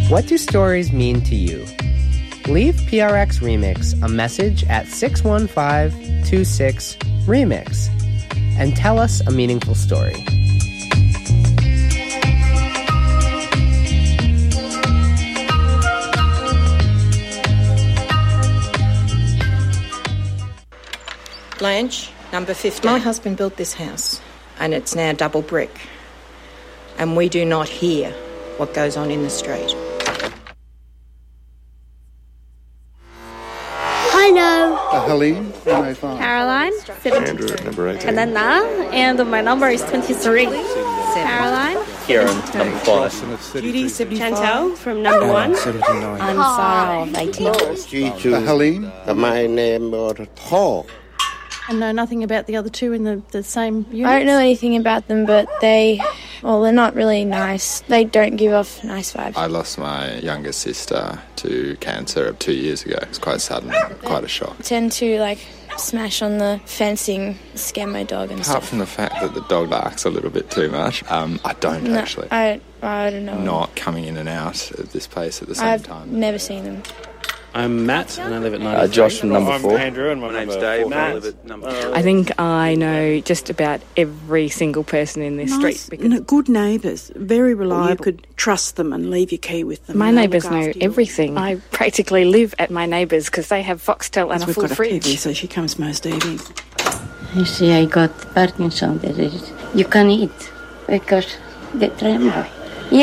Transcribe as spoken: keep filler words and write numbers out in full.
What do stories mean to you? Leave P R X Remix a message at six one five two six remix and tell us a meaningful story. Blanche, number fifteen. My husband built this house, and it's now double brick. And we do not hear what goes on in the street. Hello. Uh, Helene, number five. Caroline, seventy-two. Andrew, number eighteen. And then Na, and my number is twenty-three. Caroline. Kieran, number five. Judy, seventy-five. Chantal from number one. seventy-nine. I'm Sarah of eighteen. Uh, Helene. My name is Paul. I know nothing about the other two in the, the same unit. I don't know anything about them, but they, well, they're not really nice. They don't give off nice vibes. I lost my younger sister to cancer two years ago. It was quite sudden, quite a shock. I tend to, like, smash on the fencing, scare my dog and Apart stuff. from the fact that the dog barks a little bit too much, um, I don't no, actually. I, I don't know. Not coming in and out of this place at the same I've time. never seen them. I'm Matt, and I live at Uh, Josh from number four. I'm Andrew, and my name's Dave, and I live at number four. I think I know just about every single person in this Nice, street. Because n- good neighbours, very reliable. You could trust them and leave your key with them. my They'll neighbours look know after you. everything. I practically live at my neighbours because they have Foxtel and a We've full got a fridge. Peggy, so she comes most evenings. You see, I got Parkinson's disease. You can eat because the tremor.